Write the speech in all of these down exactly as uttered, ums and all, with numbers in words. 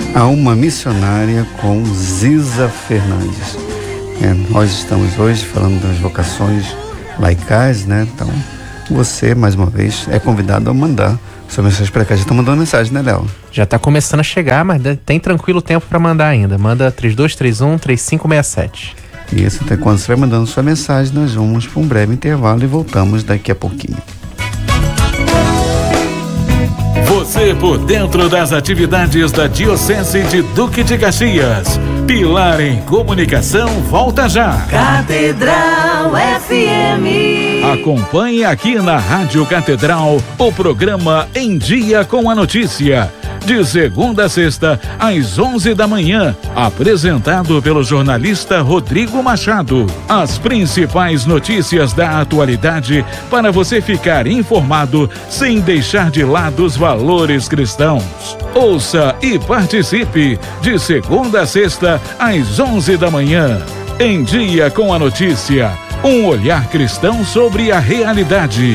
Alma Missionária com Ziza Fernandes. É, nós estamos hoje falando das vocações laicais, né? Então, você, mais uma vez, é convidado a mandar sua mensagem para cá. Já está mandando mensagem, né, Léo? Já está começando a chegar, mas tem tranquilo tempo para mandar ainda. Manda três dois três um, três cinco seis sete. Isso, então quando você vai mandando sua mensagem, nós vamos para um breve intervalo e voltamos daqui a pouquinho. Você por dentro das atividades da Diocese de Duque de Caxias. Pilar em Comunicação volta já. Catedral F M. Acompanhe aqui na Rádio Catedral o programa Em Dia com a Notícia. De segunda a sexta, às onze da manhã, apresentado pelo jornalista Rodrigo Machado. As principais notícias da atualidade para você ficar informado sem deixar de lado os valores cristãos. Ouça e participe de segunda a sexta, às onze da manhã. Em Dia com a Notícia, um olhar cristão sobre a realidade.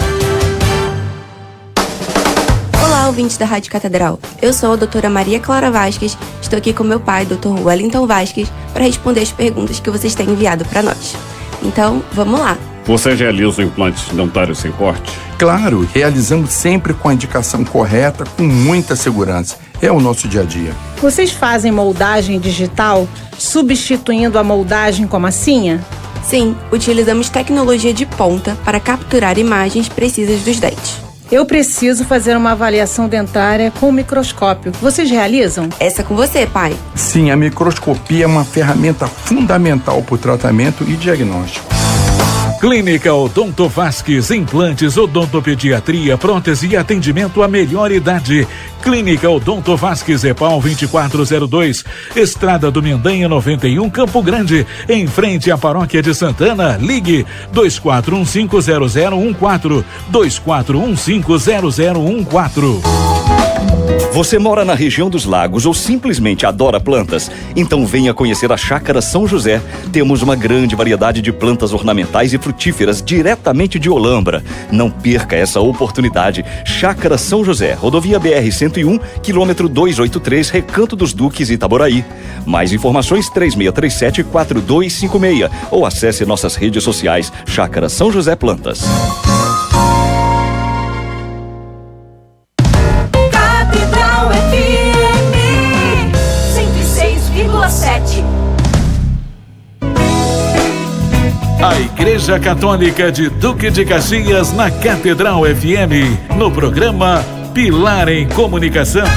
Olá, ouvintes da Rádio Catedral. Eu sou a doutora Maria Clara Vasques. Estou aqui com meu pai, doutor Wellington Vasques, para responder as perguntas que vocês têm enviado para nós. Então, vamos lá. Você realiza implantes dentários sem corte? Claro, realizamos sempre com a indicação correta, com muita segurança. É o nosso dia a dia. Vocês fazem moldagem digital, substituindo a moldagem com massinha? Sim, utilizamos tecnologia de ponta para capturar imagens precisas dos dentes. Eu preciso fazer uma avaliação dentária com microscópio. Vocês realizam? Essa é com você, pai. Sim, a microscopia é uma ferramenta fundamental para o tratamento e diagnóstico. Clínica Odonto Vasques, implantes, odontopediatria, prótese e atendimento à melhor idade. Clínica Odonto Vasques, EPAL vinte e quatro zero dois, Estrada do Mendanha noventa e um, Campo Grande, em frente à Paróquia de Santana. Ligue dois quatro um cinco zero zero um quatro, dois quatro um cinco zero zero um quatro. Você mora na região dos lagos ou simplesmente adora plantas? Então venha conhecer a Chácara São José. Temos uma grande variedade de plantas ornamentais e frutíferas diretamente de Olambra. Não perca essa oportunidade. Chácara São José, rodovia B R cento e um, quilômetro duzentos e oitenta e três, Recanto dos Duques, Itaboraí. Mais informações três seis três sete, quatro dois cinco seis ou acesse nossas redes sociais Chácara São José Plantas. A Igreja Católica de Duque de Caxias na Catedral F M, no programa Pilar em Comunicação.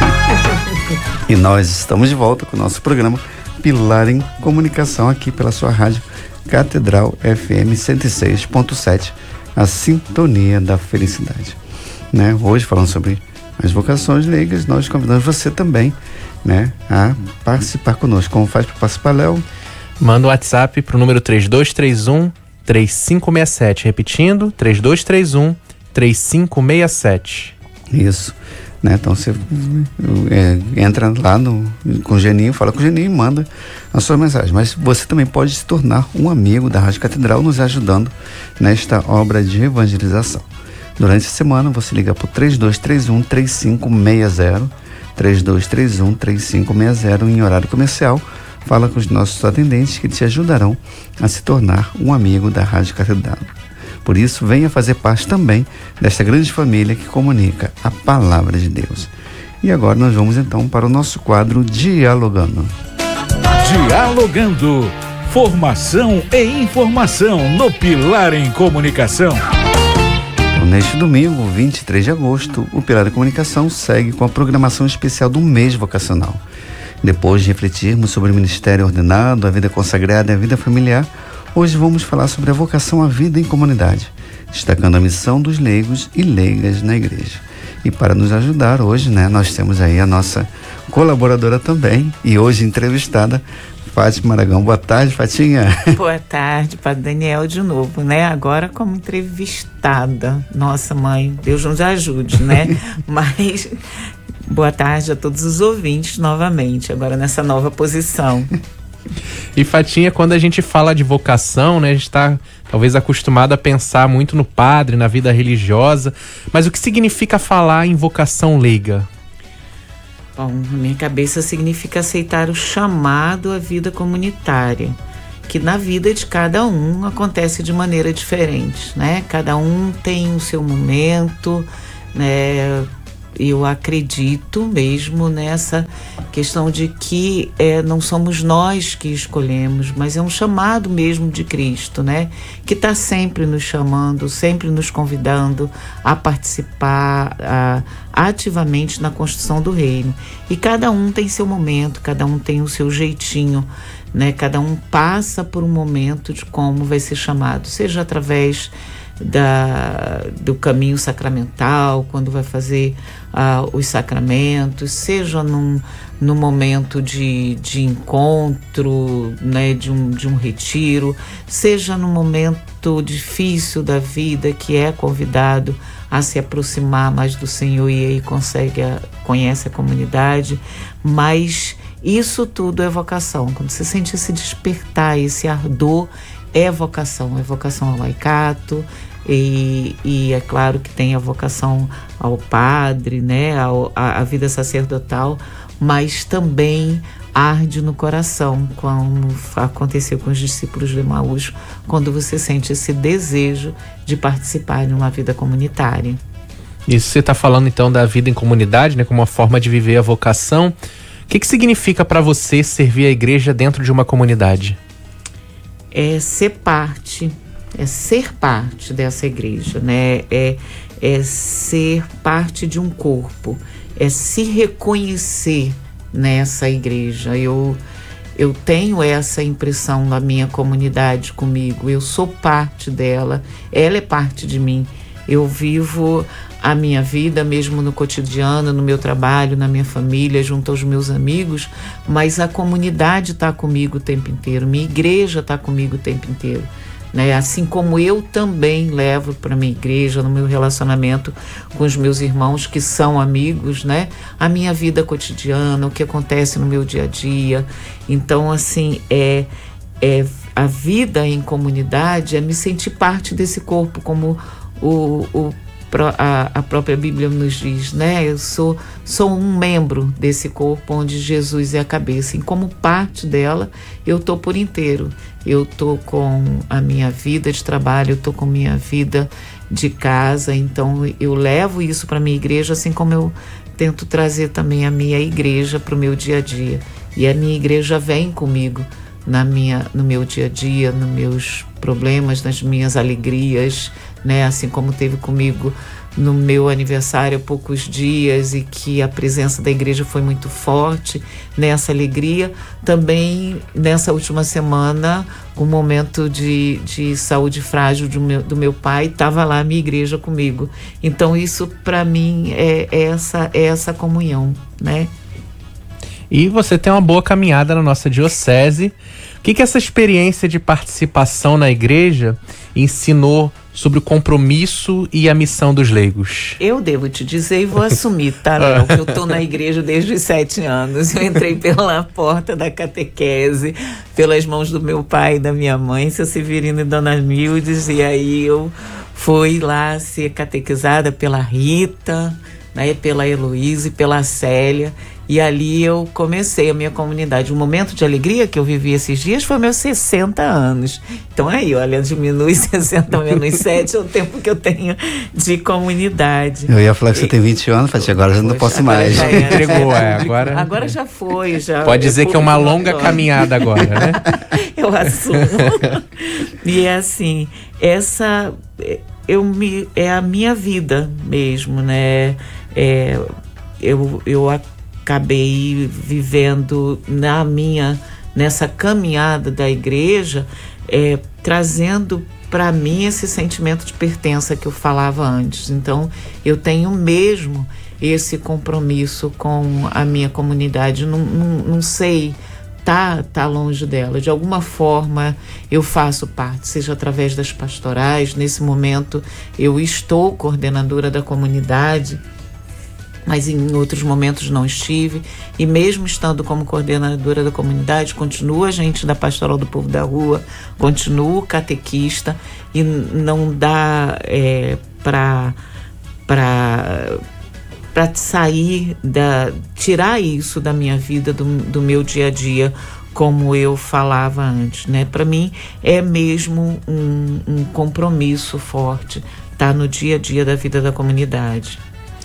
E nós estamos de volta com o nosso programa Pilar em Comunicação aqui pela sua rádio Catedral F M cento e seis ponto sete, a sintonia da felicidade. Né? Hoje falando sobre as vocações leigas, nós convidamos você também, né, a participar conosco. Como faz para participar, Léo? Manda o WhatsApp pro número três dois três um, três cinco seis sete, repetindo, três dois três um, três cinco seis sete. Isso, né? Então você é, entra lá no, com o Geninho, fala com o Geninho e manda a sua mensagem. Mas você também pode se tornar um amigo da Rádio Catedral, nos ajudando nesta obra de evangelização. Durante a semana você liga pro três dois três um, três cinco seis zero, três dois três um, três cinco seis zero em horário comercial. Fala com os nossos atendentes que te ajudarão a se tornar um amigo da Rádio Catedral. Por isso, venha fazer parte também desta grande família que comunica a Palavra de Deus. E agora nós vamos então para o nosso quadro Dialogando. Dialogando. Formação e informação no Pilar em Comunicação. Então, neste domingo, vinte e três de agosto, o Pilar em Comunicação segue com a programação especial do mês vocacional. Depois de refletirmos sobre o ministério ordenado, a vida consagrada e a vida familiar, hoje vamos falar sobre a vocação à vida em comunidade, destacando a missão dos leigos e leigas na igreja. E para nos ajudar hoje, né, nós temos aí a nossa colaboradora também, e hoje entrevistada, Fátima Aragão. Boa tarde, Fatinha. Boa tarde, Padre Daniel, de novo, né? Agora como entrevistada. Nossa, mãe, Deus nos ajude, né? Mas boa tarde a todos os ouvintes novamente, agora nessa nova posição. E Fatinha, quando a gente fala de vocação, né, a gente está talvez acostumado a pensar muito no padre, na vida religiosa, mas o que significa falar em vocação leiga? Bom, na minha cabeça significa aceitar o chamado à vida comunitária, que na vida de cada um acontece de maneira diferente, né? Cada um tem o seu momento, né? Eu acredito mesmo nessa questão de que é, não somos nós que escolhemos, mas é um chamado mesmo de Cristo, né? Que está sempre nos chamando, sempre nos convidando a participar a, ativamente na construção do reino. E cada um tem seu momento, cada um tem o seu jeitinho, né? Cada um passa por um momento de como vai ser chamado, seja através Da, do caminho sacramental, quando vai fazer uh, os sacramentos, seja num, num momento de, de encontro, né, de, um, de um retiro, seja num momento difícil da vida que é convidado a se aproximar mais do Senhor e aí consegue a, conhece a comunidade, mas isso tudo é vocação. Quando você sente esse despertar, esse ardor, é vocação, é vocação ao laicato, e, e é claro que tem a vocação ao padre, né, ao, a, a vida sacerdotal, mas também arde no coração, como aconteceu com os discípulos de Emaús, quando você sente esse desejo de participar de uma vida comunitária. Isso, você está falando então da vida em comunidade, né, como uma forma de viver a vocação. O que, que significa para você servir a igreja dentro de uma comunidade? É ser parte, é ser parte dessa igreja, né? É, é ser parte de um corpo, é se reconhecer nessa igreja. Eu, eu tenho essa impressão na minha comunidade comigo, eu sou parte dela, ela é parte de mim. Eu vivo a minha vida mesmo no cotidiano, no meu trabalho, na minha família, junto aos meus amigos, mas a comunidade está comigo o tempo inteiro, minha igreja está comigo o tempo inteiro, né? Assim como eu também levo para minha igreja, no meu relacionamento com os meus irmãos que são amigos, né? A minha vida cotidiana, o que acontece no meu dia a dia. Então, assim, é, é a vida em comunidade é me sentir parte desse corpo, como o, o A, a própria Bíblia nos diz, né? Eu sou, sou um membro desse corpo onde Jesus é a cabeça. E como parte dela, eu tô por inteiro. Eu tô com a minha vida de trabalho, eu tô com a minha vida de casa. Então, eu levo isso para minha igreja, assim como eu tento trazer também a minha igreja para o meu dia a dia. E a minha igreja vem comigo na minha, no meu dia a dia, nos meus problemas, nas minhas alegrias, né? Assim como teve comigo no meu aniversário há poucos dias e que a presença da igreja foi muito forte nessa alegria. Também nessa última semana, um momento de, de saúde frágil do meu, do meu pai, estava lá a minha igreja comigo. Então isso para mim é, é, essa, é essa comunhão, né? E você tem uma boa caminhada na nossa diocese. O que que essa experiência de participação na igreja ensinou sobre o compromisso e a missão dos leigos? Eu devo te dizer e vou assumir, tá, Léo? Que eu tô na igreja desde os sete anos. Eu entrei pela porta da catequese, pelas mãos do meu pai e da minha mãe, seu Severino e Dona Mildes, e aí eu fui lá ser catequizada pela Rita, né, pela Heloísa e pela Célia. E ali eu comecei a minha comunidade. Um momento de alegria que eu vivi esses dias foi meus sessenta anos. Então aí, olha, diminui sessenta menos sete é o tempo que eu tenho de comunidade. Eu ia falar que você e... tem vinte anos, falei, agora eu não posso mais. Já entregou, é, agora... agora já foi. Já Pode dizer que é uma longa agora. Caminhada agora, né? Eu assumo. E é assim, essa eu me, é a minha vida mesmo, né? É, eu, eu acabei vivendo na minha, nessa caminhada da igreja, é, trazendo para mim esse sentimento de pertença que eu falava antes. Então, eu tenho mesmo esse compromisso com a minha comunidade. Não, não, não sei, tá, tá longe dela. De alguma forma, eu faço parte, seja através das pastorais. Nesse momento, eu estou coordenadora da comunidade, mas em outros momentos não estive, e mesmo estando como coordenadora da comunidade, continuo agente da Pastoral do Povo da Rua, continuo catequista, e não dá é, para para para sair da, tirar isso da minha vida, do, do meu dia a dia, como eu falava antes, né? Para mim é mesmo um, um compromisso forte, tá no dia a dia da vida da comunidade.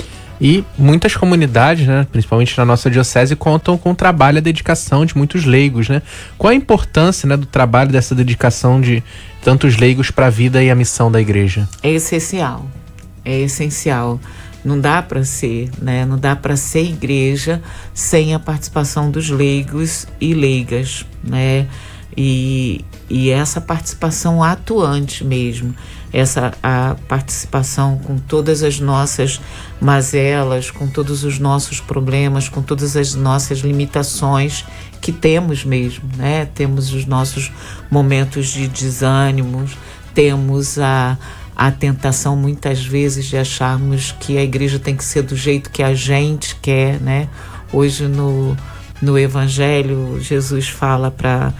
E muitas comunidades, né, principalmente na nossa diocese, contam com o trabalho e a dedicação de muitos leigos, né? Qual a importância, né, do trabalho, dessa dedicação de tantos leigos para a vida e a missão da igreja? É essencial, é essencial. Não dá para ser, né? Não dá para ser igreja sem a participação dos leigos e leigas, né? E, e essa participação atuante mesmo, essa a participação com todas as nossas mazelas, com todos os nossos problemas, com todas as nossas limitações que temos mesmo, né? Temos os nossos momentos de desânimos, temos a, a tentação muitas vezes de acharmos que a igreja tem que ser do jeito que a gente quer, né? Hoje no, no Evangelho, Jesus fala para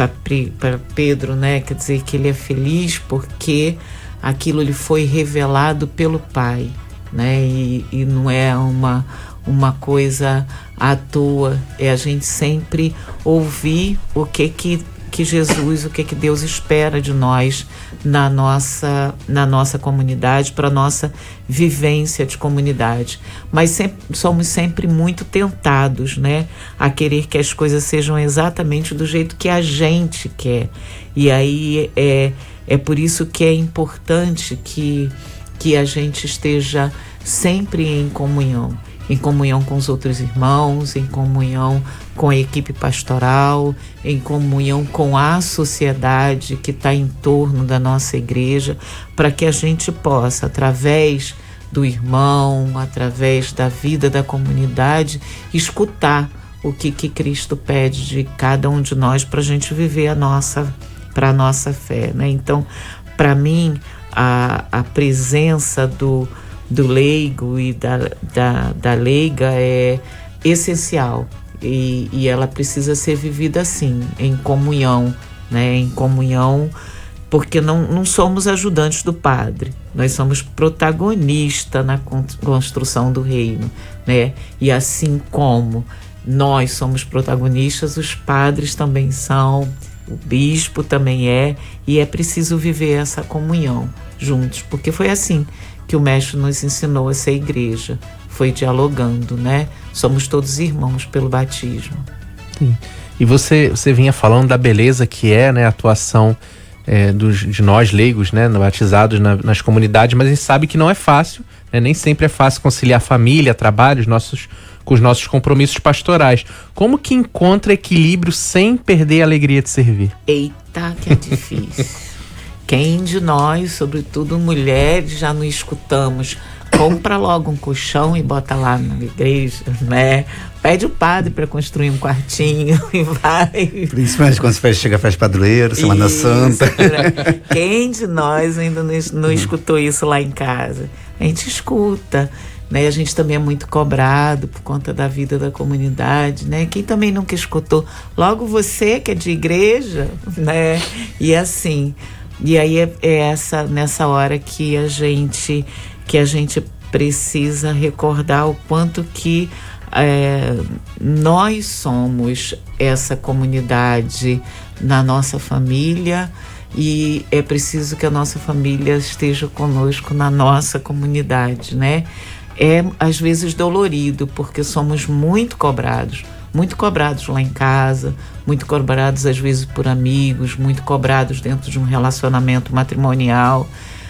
para Pedro, né? Quer dizer que ele é feliz porque aquilo lhe foi revelado pelo Pai, né? E, e não é uma, uma coisa à toa, é a gente sempre ouvir o que que, que Jesus, o que que Deus espera de nós na nossa, na nossa comunidade, para a nossa vivência de comunidade. Mas sempre, somos sempre muito tentados, né, a querer que as coisas sejam exatamente do jeito que a gente quer. E aí é, é por isso que é importante que, que a gente esteja sempre em comunhão. Em comunhão com os outros irmãos, em comunhão com a equipe pastoral, em comunhão com a sociedade que está em torno da nossa igreja, para que a gente possa, através do irmão, através da vida da comunidade, escutar o que, que Cristo pede de cada um de nós para a gente viver a nossa, para a nossa fé, né? Então, para mim, a, a presença do do leigo e da, da, da leiga é essencial e, e ela precisa ser vivida assim, em comunhão, né? Em comunhão, porque não, não somos ajudantes do padre, nós somos protagonistas na construção do reino, né? E assim como nós somos protagonistas, os padres também são, o bispo também é, e é preciso viver essa comunhão juntos, porque foi assim que o mestre nos ensinou a ser igreja, foi dialogando, né? Somos todos irmãos pelo batismo. Sim. E você, você vinha falando da beleza que é, né, a atuação é, dos, de nós leigos, né, batizados na, nas comunidades, mas a gente sabe que não é fácil, né? Nem sempre é fácil conciliar família, trabalho, os nossos, com os nossos compromissos pastorais. Como que encontra equilíbrio sem perder a alegria de servir? Eita, que é difícil. Quem de nós, sobretudo mulheres, já não escutamos? Compra logo um colchão e bota lá na igreja, né? Pede o padre para construir um quartinho e vai. Principalmente quando você chega a festa padroeira, Semana isso, Santa. Né? Quem de nós ainda não, não escutou isso lá em casa? A gente escuta, né? A gente também é muito cobrado por conta da vida da comunidade, né? Quem também nunca escutou? Logo você que é de igreja, né? E assim... E aí é, é essa, nessa hora que a gente, que a gente precisa recordar o quanto que é, nós somos essa comunidade na nossa família e é preciso que a nossa família esteja conosco na nossa comunidade, né? É às vezes dolorido porque somos muito cobrados. Muito cobrados lá em casa, muito cobrados às vezes por amigos, muito cobrados dentro de um relacionamento matrimonial,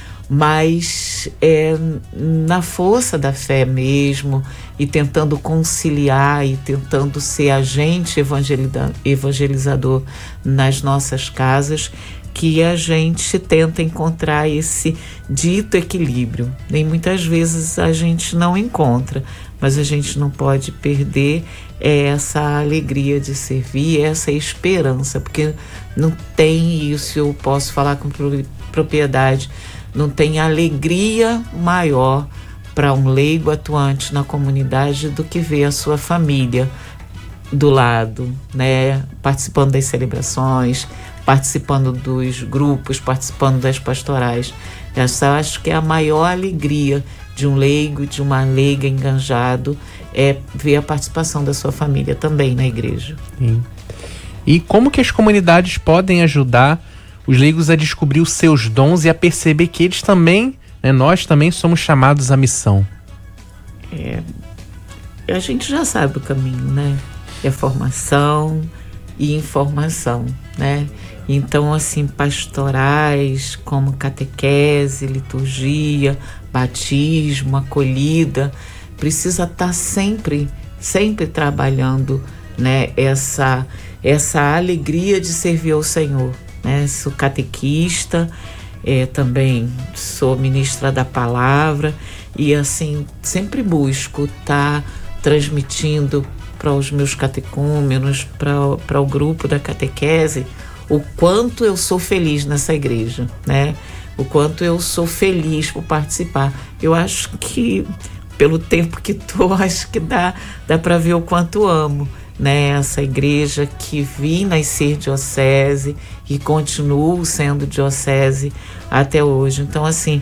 mas é na força da fé mesmo e tentando conciliar e tentando ser agente evangelizador nas nossas casas que a gente tenta encontrar esse dito equilíbrio. Nem muitas vezes a gente não encontra, mas a gente não pode perder essa alegria de servir, essa esperança, porque não tem isso, eu posso falar com propriedade, não tem alegria maior para um leigo atuante na comunidade do que ver a sua família do lado, né? Participando das celebrações, participando dos grupos, participando das pastorais. Essa eu acho que é a maior alegria de um leigo, de uma leiga enganjado, é ver a participação da sua família também na igreja. Sim. E como que as comunidades podem ajudar os leigos a descobrir os seus dons e a perceber que eles também, né, nós também somos chamados à missão? É, a gente já sabe o caminho, né? É formação e informação, né? Então, assim, pastorais como catequese, liturgia, batismo, acolhida, precisa estar sempre, sempre trabalhando, né, essa, essa alegria de servir ao Senhor, né? Sou catequista, é, também sou ministra da palavra e, assim, sempre busco estar transmitindo para os meus catecúmenos, para o grupo da catequese, o quanto eu sou feliz nessa igreja, né? O quanto eu sou feliz por participar. Eu acho que, pelo tempo que tô, acho que dá, dá para ver o quanto amo, né? Essa igreja que vi nascer diocese e continuo sendo diocese até hoje. Então, assim,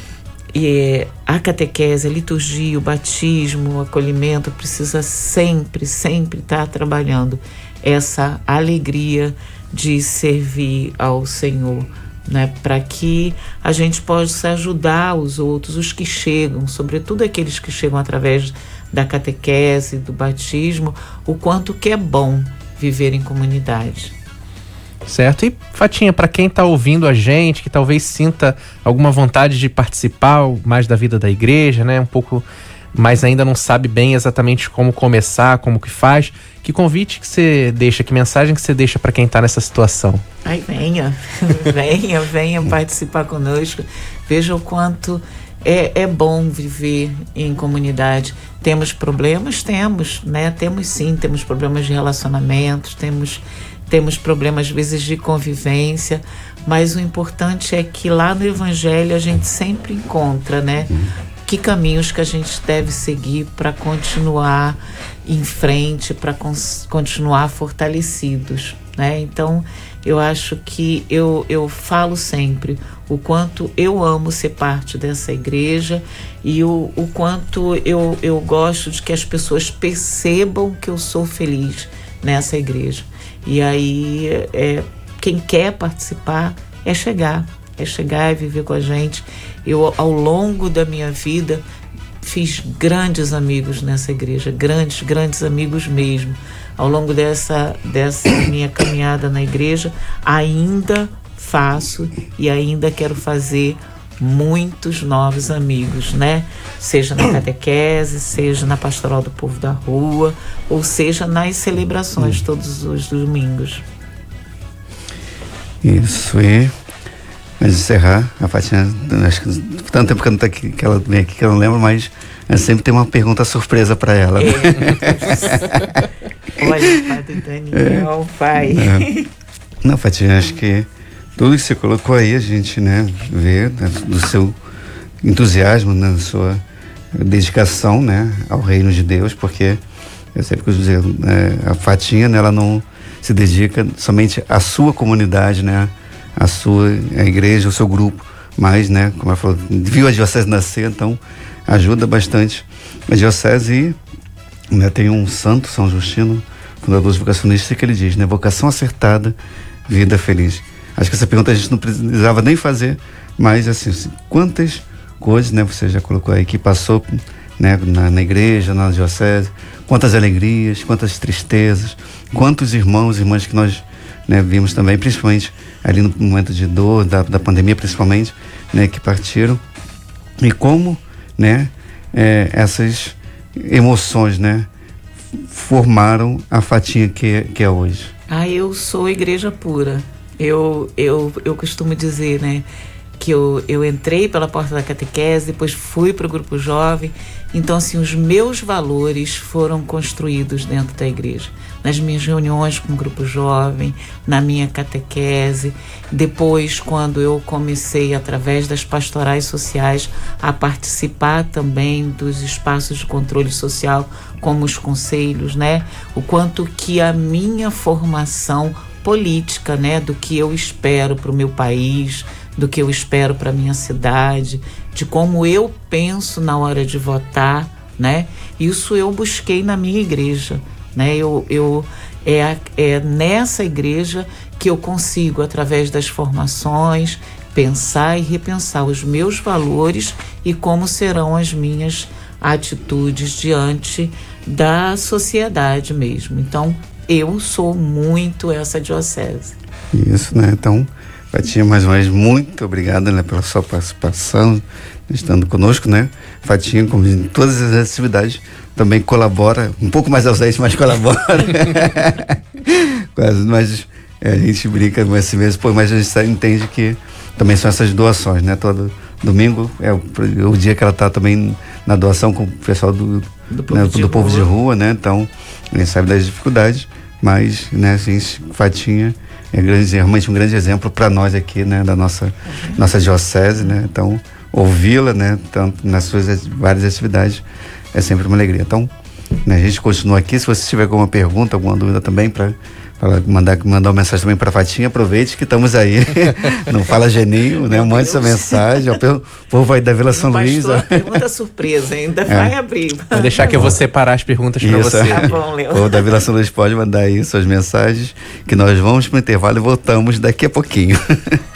e a catequese, a liturgia, o batismo, o acolhimento precisa sempre, sempre estar trabalhando essa alegria de servir ao Senhor, né? Para que a gente possa ajudar os outros, os que chegam, sobretudo aqueles que chegam através da catequese, do batismo, o quanto que é bom viver em comunidade. Certo? E, Fatinha, para quem está ouvindo a gente, que talvez sinta alguma vontade de participar mais da vida da igreja, né? Um pouco, mas ainda não sabe bem exatamente como começar, como que faz, que convite que você deixa, que mensagem que você deixa para quem está nessa situação? Ai, venha, venha, venha participar conosco. Veja o quanto é, é bom viver em comunidade. Temos problemas? Temos, né? Temos sim, temos problemas de relacionamentos, temos... Temos problemas, às vezes, de convivência, mas o importante é que lá no Evangelho a gente sempre encontra, né? Que caminhos que a gente deve seguir para continuar em frente, para cons- continuar fortalecidos, né? Então, eu acho que eu, eu falo sempre o quanto eu amo ser parte dessa igreja e o, o quanto eu, eu gosto de que as pessoas percebam que eu sou feliz nessa igreja. E aí, é, quem quer participar é chegar, é chegar e viver com a gente. Eu, ao longo da minha vida, fiz grandes amigos nessa igreja, grandes, grandes amigos mesmo. Ao longo dessa, dessa minha caminhada na igreja, ainda faço e ainda quero fazer muitos novos amigos, né? Seja na catequese, seja na pastoral do povo da rua, ou seja nas celebrações todos os domingos. Isso, e mas encerrar, a Fatinha, acho que tanto tempo que, não tá aqui, que ela vem aqui que eu não lembro, mas sempre tem uma pergunta surpresa para ela. Né? É. Olha, Padre Daniel, é. pai. É. Não, Fatinha, acho que tudo que você colocou aí, a gente, né, vê, né, do seu entusiasmo, né, da sua dedicação, né, ao reino de Deus, porque eu sempre costumo dizer, né, a Fatinha, né, ela não se dedica somente à sua comunidade, né, à sua à igreja, ao seu grupo, mas, né, como ela falou, viu a diocese nascer, então ajuda bastante a diocese e, né, tem um santo, São Justino, fundador dos vocacionistas, que ele diz, né, vocação acertada, vida feliz. Acho que essa pergunta a gente não precisava nem fazer, mas assim, quantas coisas, né, você já colocou aí que passou, né, na, na igreja, na diocese, quantas alegrias, quantas tristezas, quantos irmãos e irmãs que nós, né, vimos também, principalmente ali no momento de dor, da, da pandemia principalmente, né, que partiram, e como, né, é, essas emoções, né, formaram a Fatinha que, que é hoje. Ah, eu sou igreja pura. Eu, eu, eu costumo dizer, né, que eu, eu entrei pela porta da catequese, depois fui para o grupo jovem. Então, assim, os meus valores foram construídos dentro da igreja. Nas minhas reuniões com o grupo jovem, na minha catequese. Depois, quando eu comecei, através das pastorais sociais, a participar também dos espaços de controle social, como os conselhos, né? O quanto que a minha formação política, né, do que eu espero para o meu país, do que eu espero para minha cidade, de como eu penso na hora de votar, né? Isso eu busquei na minha igreja, né? Eu, eu é, é nessa igreja que eu consigo, através das formações, pensar e repensar os meus valores e como serão as minhas atitudes diante da sociedade mesmo. Então, eu sou muito essa diocese. Isso, né? Então, Fatinha, mais uma vez, muito obrigada, né, pela sua participação, estando conosco, né? Fatinha, como em todas as atividades, também colabora, um pouco mais ausente, mas colabora. Quase, mas é, a gente brinca com esse mesmo, pô, mas a gente entende que também são essas doações, né? Todo domingo é o, o dia que ela está também na doação com o pessoal do, do, povo, né, de do povo de rua, né? Então, a gente sabe das dificuldades, mas, né, assim, Fatinha é grande, realmente um grande exemplo para nós aqui, né, da nossa, uhum. nossa diocese, né? Então, ouvi-la, né, tanto nas suas várias atividades, é sempre uma alegria. Então, né, a gente continua aqui. Se você tiver alguma pergunta, alguma dúvida também, para mandar, mandar uma mensagem também para Fatinha, aproveite que estamos aí. Não fala Geninho, né? Mande essa mensagem. O povo vai da Vila São Luís. Pergunta surpresa, ainda é. vai abrir. Vou deixar que eu vou separar as perguntas para você. Tá bom, Léo. O povo da Vila São Luís pode mandar aí suas mensagens, que nós vamos para o intervalo e voltamos daqui a pouquinho.